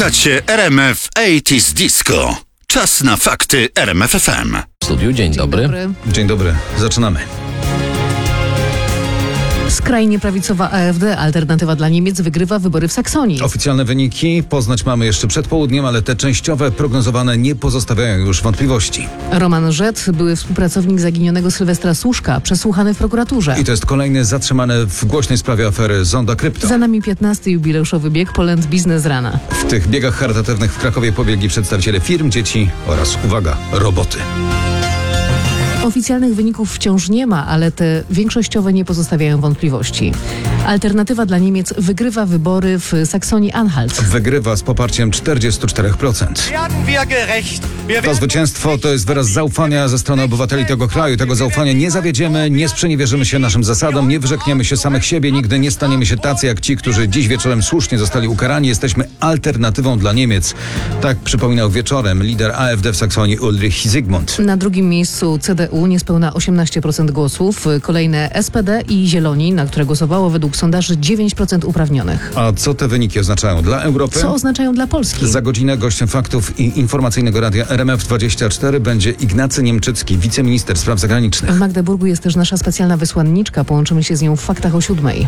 Słuchacie RMF 80s Disco. Czas na fakty RMF FM. W studiu, dzień dobry. Dzień dobry, zaczynamy. Skrajnie prawicowa AfD, Alternatywa dla Niemiec, wygrywa wybory w Saksonii. Oficjalne wyniki poznać mamy jeszcze przed południem, ale te częściowe, prognozowane nie pozostawiają już wątpliwości. Roman Żet, były współpracownik zaginionego Sylwestra Suszka, przesłuchany w prokuraturze. I to jest kolejny zatrzymany w głośnej sprawie afery Zonda Krypto. Za nami 15. jubileuszowy bieg Poland Business Rana. W tych biegach charytatywnych w Krakowie pobiegli przedstawiciele firm, dzieci oraz, uwaga, roboty. Oficjalnych wyników wciąż nie ma, ale te większościowe nie pozostawiają wątpliwości. Alternatywa dla Niemiec wygrywa wybory w Saksonii-Anhalt. Wygrywa z poparciem 44%. To zwycięstwo to jest wyraz zaufania ze strony obywateli tego kraju. Tego zaufania nie zawiedziemy, nie sprzeniewierzymy się naszym zasadom, nie wyrzekniemy się samych siebie, nigdy nie staniemy się tacy jak ci, którzy dziś wieczorem słusznie zostali ukarani. Jesteśmy alternatywą dla Niemiec. Tak przypominał wieczorem lider AfD w Saksonii Ulrich Zygmunt. Na drugim miejscu CDU, niespełna 18% głosów. Kolejne SPD i Zieloni, na które głosowało według sondaży 9% uprawnionych. A co te wyniki oznaczają dla Europy? Co oznaczają dla Polski? Za godzinę gościem faktów i informacyjnego radia RMF24 będzie Ignacy Niemczycki, wiceminister spraw zagranicznych. W Magdeburgu jest też nasza specjalna wysłanniczka. Połączymy się z nią w faktach o 7:00.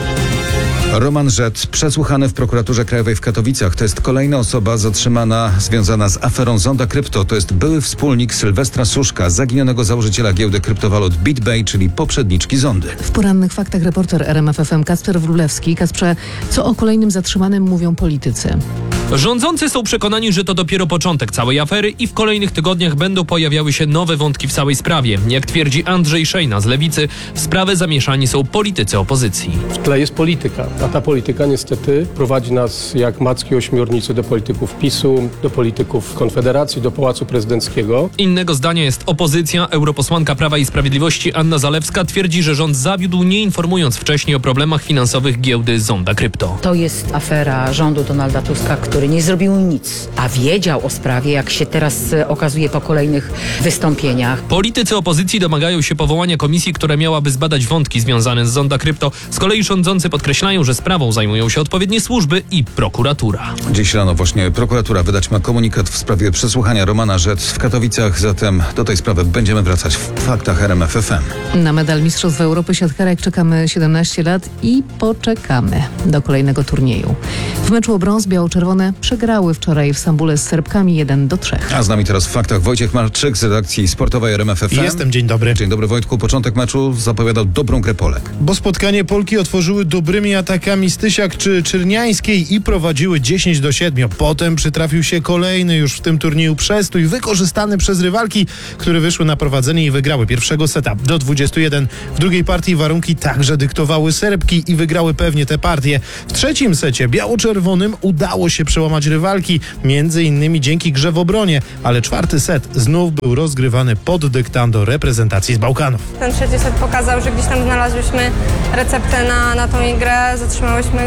Roman Żet, przesłuchany w prokuraturze krajowej w Katowicach. To jest kolejna osoba zatrzymana, związana z aferą Zonda Krypto. To jest były wspólnik Sylwestra Suszka, zaginionego założyciela giełdy kryptowalut BitBay, czyli poprzedniczki Zondy. W porannych faktach reporter RMF FM Kacper Wrólewski. Kacprze, co o kolejnym zatrzymanym mówią politycy? Rządzący są przekonani, że to dopiero początek całej afery i w kolejnych tygodniach będą pojawiały się nowe wątki w całej sprawie. Jak twierdzi Andrzej Szejna z Lewicy, w sprawę zamieszani są politycy opozycji. W tle jest polityka, a ta polityka niestety prowadzi nas jak macki ośmiornicy do polityków PiS-u, do polityków Konfederacji, do Pałacu Prezydenckiego. Innego zdania jest opozycja. Europosłanka Prawa i Sprawiedliwości Anna Zalewska twierdzi, że rząd zawiódł, nie informując wcześniej o problemach finansowych giełdy Zonda Krypto. To jest afera rządu Donalda Tuska, który nie zrobił nic, a wiedział o sprawie, jak się teraz okazuje po kolejnych wystąpieniach. Politycy opozycji domagają się powołania komisji, która miałaby zbadać wątki związane z Zonda Krypto. Z kolei rządzący podkreślają, że sprawą zajmują się odpowiednie służby i prokuratura. Dziś rano właśnie prokuratura wydać ma komunikat w sprawie przesłuchania Romana Żet w Katowicach. Zatem do tej sprawy będziemy wracać w faktach RMF FM. Na medal Mistrzostw Europy siatkarek czekamy 17 lat i poczekamy do kolejnego turnieju. W meczu o brąz biało-czerwone przegrały wczoraj w Stambule z Serbkami 1-3. A z nami teraz w faktach Wojciech Marczyk z redakcji sportowej RMF FM. Jestem, dzień dobry. Dzień dobry Wojtku. Początek meczu zapowiadał dobrą grę Polek. Bo spotkanie Polki otworzyły dobrymi atakami Stysiak czy Czerniańskiej i prowadziły 10-7. Potem przytrafił się kolejny już w tym turnieju przestój, wykorzystany przez rywalki, które wyszły na prowadzenie i wygrały pierwszego seta do 21. W drugiej partii warunki także dyktowały Serbki i wygrały pewnie tę partię. W trzecim secie biało-czerwonym udało się przełamać rywalki, między innymi dzięki grze w obronie, ale czwarty set znów był rozgrywany pod dyktando reprezentacji z Bałkanów. Ten trzeci set pokazał, że gdzieś tam znalazłyśmy receptę na tą grę, zatrzymałyśmy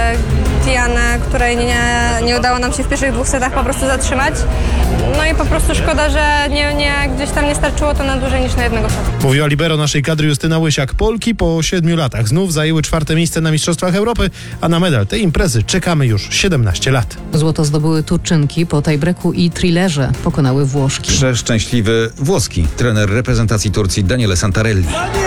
Tianę, której nie udało nam się w pierwszych dwóch setach po prostu zatrzymać. No i po prostu szkoda, że gdzieś tam nie starczyło to na dłużej niż na jednego setu. Mówiła libero naszej kadry Justyna Łysiak. Polki po 7 latach znów zajęły czwarte miejsce na Mistrzostwach Europy, a na medal tej imprezy czekamy już 17 lat. Złoto zdobyły Turczynki, po tiebreaku i thrillerze pokonały Włoszki. Przeszczęśliwy włoski trener reprezentacji Turcji Daniele Santarelli.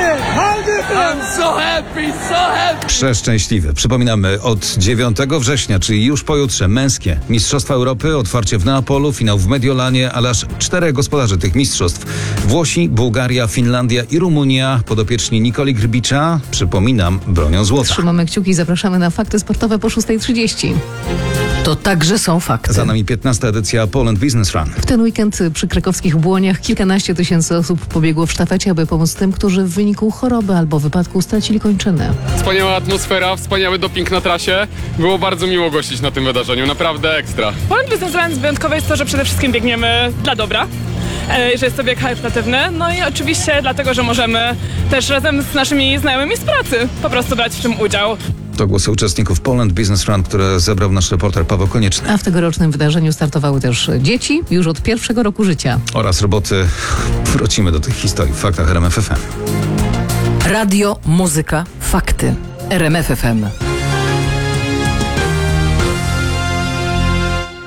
Przeszczęśliwy. Przypominamy, od 9 września, czyli już pojutrze, męskie Mistrzostwa Europy, otwarcie w Neapolu, finał w Mediolanie, ale aż 4 gospodarzy tych mistrzostw. Włosi, Bułgaria, Finlandia i Rumunia. Podopieczni Nikoli Grbicza, przypominam, bronią złota. Trzymamy kciuki i zapraszamy na fakty sportowe po 6:30. To także są fakty. Za nami 15. edycja Poland Business Run. W ten weekend przy krakowskich Błoniach kilkanaście tysięcy osób pobiegło w sztafecie, aby pomóc tym, którzy w wyniku choroby albo wypadku stracili kończyny. Wspaniała atmosfera, wspaniały doping na trasie. Było bardzo miło gościć na tym wydarzeniu, naprawdę ekstra. Poland Business Run wyjątkowe jest to, że przede wszystkim biegniemy dla dobra, że jest to bieg charytatywny, no i oczywiście dlatego, że możemy też razem z naszymi znajomymi z pracy po prostu brać w tym udział. To głosy uczestników Poland Business Run, które zebrał nasz reporter Paweł Konieczny. A w tegorocznym wydarzeniu startowały też dzieci już od pierwszego roku życia. Oraz roboty. Wrócimy do tych historii w faktach RMF FM. Radio, muzyka, fakty. RMF FM.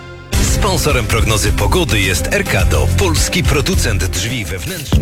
Sponsorem prognozy pogody jest Erkado, polski producent drzwi wewnętrznych.